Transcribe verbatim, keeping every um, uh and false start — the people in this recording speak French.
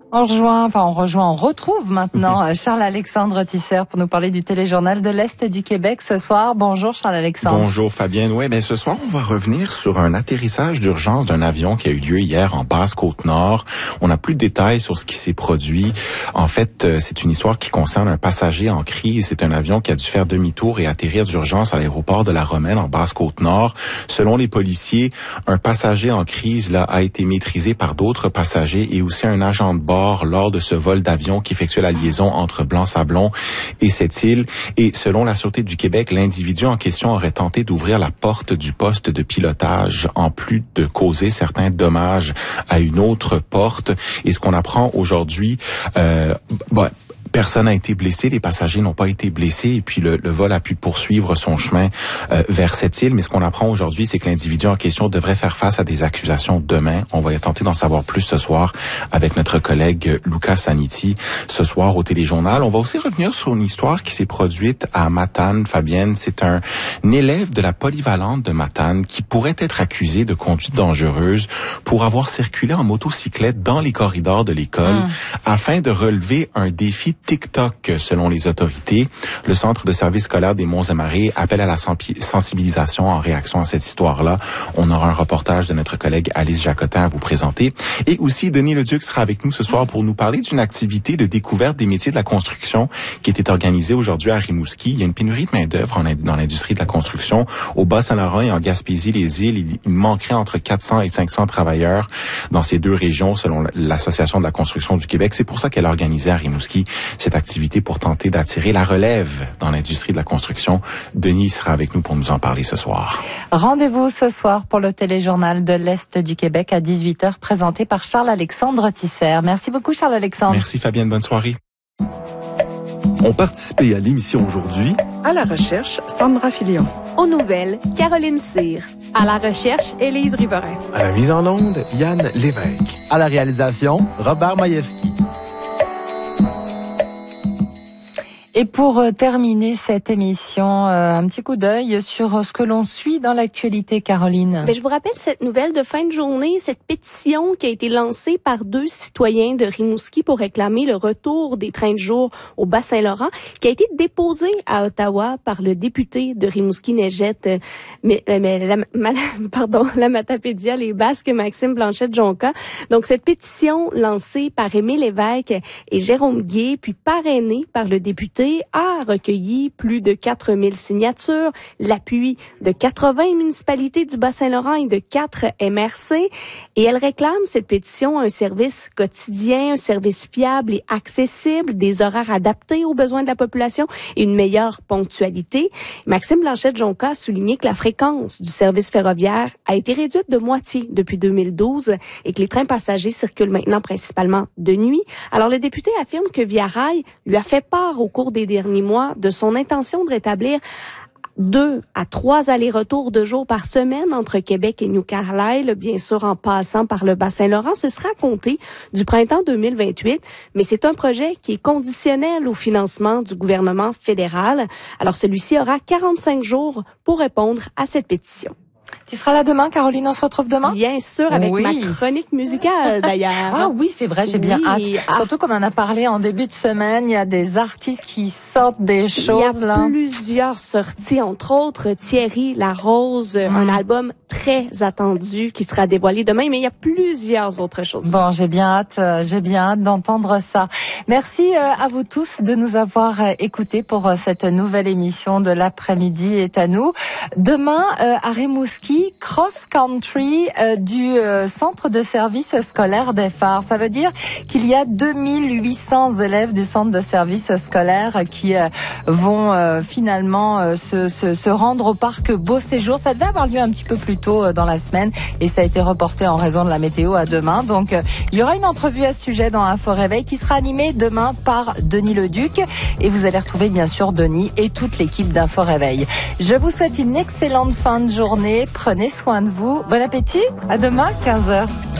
On rejoint, enfin on rejoint, on retrouve maintenant Charles-Alexandre Tisser pour nous parler du téléjournal de l'Est du Québec ce soir. Bonjour Charles-Alexandre. Bonjour Fabienne. Oui, ben ce soir on va revenir sur un atterrissage d'urgence d'un avion qui a eu lieu hier en Basse-Côte-Nord. On n'a plus de détails sur ce qui s'est produit. En fait, c'est une histoire qui concerne un passager en crise. C'est un avion qui a dû faire demi-tour et atterrir d'urgence à l'aéroport de La Romaine en Basse-Côte-Nord. Selon les policiers, un passager en crise là a été maîtrisé par d'autres passagers et aussi un agent de bord lors de ce vol d'avion qui effectuait la liaison entre Blanc-Sablon et cette île. Et selon la Sûreté du Québec, l'individu en question aurait tenté d'ouvrir la porte du poste de pilotage en plus de causer certains dommages à une autre porte. Et ce qu'on apprend aujourd'hui, euh, bah, personne n'a été blessé, les passagers n'ont pas été blessés et puis le, le vol a pu poursuivre son chemin euh, vers cette île. Mais ce qu'on apprend aujourd'hui, c'est que l'individu en question devrait faire face à des accusations demain. On va tenter d'en savoir plus ce soir avec notre collègue Lucas Saniti ce soir au téléjournal. On va aussi revenir sur une histoire qui s'est produite à Matane, Fabienne. C'est un, un élève de la polyvalente de Matane qui pourrait être accusé de conduite dangereuse pour avoir circulé en motocyclette dans les corridors de l'école mmh. afin de relever un défi TikTok, selon les autorités. Le Centre de service scolaire des Monts-et-Marais appelle à la sensibilisation en réaction à cette histoire-là. On aura un reportage de notre collègue Alice Jacotin à vous présenter. Et aussi, Denis Leduc sera avec nous ce soir pour nous parler d'une activité de découverte des métiers de la construction qui était organisée aujourd'hui à Rimouski. Il y a une pénurie de main-d'œuvre dans l'industrie de la construction. Au Bas-Saint-Laurent et en Gaspésie-les-Îles, il manquerait entre quatre cents et cinq cents travailleurs dans ces deux régions, selon l'Association de la construction du Québec. C'est pour ça qu'elle a organisé à Rimouski cette activité pour tenter d'attirer la relève dans l'industrie de la construction. Denis sera avec nous pour nous en parler ce soir. Rendez-vous ce soir pour le téléjournal de l'Est du Québec à dix-huit heures, présenté par Charles-Alexandre Tisser. Merci beaucoup Charles-Alexandre. Merci Fabienne, bonne soirée. Ont participé à l'émission aujourd'hui à la recherche Sandra Filion, aux nouvelles Caroline Cyr, à la recherche Élise Riverain, à la mise en onde Yann Lévesque, à la réalisation Robert Majewski. Et pour terminer cette émission, euh, un petit coup d'œil sur ce que l'on suit dans l'actualité, Caroline. Ben, je vous rappelle cette nouvelle de fin de journée, cette pétition qui a été lancée par deux citoyens de Rimouski pour réclamer le retour des trains de jour au Bas-Saint-Laurent, qui a été déposée à Ottawa par le député de Rimouski-Neigette, mais, mais la, ma, pardon, la Matapédia, les Basques, Maxime Blanchette-Jonca. Donc, cette pétition lancée par Émile Lévesque et Jérôme Gué, puis parrainée par le député, a recueilli plus de quatre mille signatures, l'appui de quatre-vingts municipalités du Bas-Saint-Laurent et de quatre M R C. Et elle réclame, cette pétition, un service quotidien, un service fiable et accessible, des horaires adaptés aux besoins de la population et une meilleure ponctualité. Maxime Blanchette-Jonca a souligné que la fréquence du service ferroviaire a été réduite de moitié depuis deux mille douze et que les trains passagers circulent maintenant principalement de nuit. Alors, le député affirme que Via Rail lui a fait part au cours des derniers mois de son intention de rétablir deux à trois allers-retours de jour par semaine entre Québec et New Carlisle, bien sûr en passant par le Bas-Saint-Laurent. Ce sera compté du printemps deux mille vingt-huit, mais c'est un projet qui est conditionnel au financement du gouvernement fédéral. Alors celui-ci aura quarante-cinq jours pour répondre à cette pétition. Tu seras là demain, Caroline, on se retrouve demain? Bien sûr, avec oui. ma chronique musicale, d'ailleurs. Ah oui, c'est vrai, j'ai oui. bien hâte. Ah. Surtout qu'on en a parlé en début de semaine, il y a des artistes qui sortent des choses, il y a là. plusieurs sorties, entre autres Thierry Larose, mmh. un album très attendu qui sera dévoilé demain, mais il y a plusieurs autres choses. Bon, j'ai bien hâte, j'ai bien hâte d'entendre ça. Merci à vous tous de nous avoir écoutés pour cette nouvelle émission de l'après-midi est à nous. Demain, à Rimouski, cross-country euh, du euh, centre de service scolaire des Phares. Ça veut dire qu'il y a deux mille huit cents élèves du centre de service scolaire qui euh, vont euh, finalement euh, se, se, se rendre au parc Beau Séjour. Ça devait avoir lieu un petit peu plus tôt euh, dans la semaine et ça a été reporté en raison de la météo à demain. Donc, euh, il y aura une entrevue à ce sujet dans Info Réveil qui sera animée demain par Denis Leduc et vous allez retrouver bien sûr Denis et toute l'équipe d'Info Réveil. Je vous souhaite une excellente fin de journée. Prenez soin de vous. Bon appétit. À demain, quinze heures.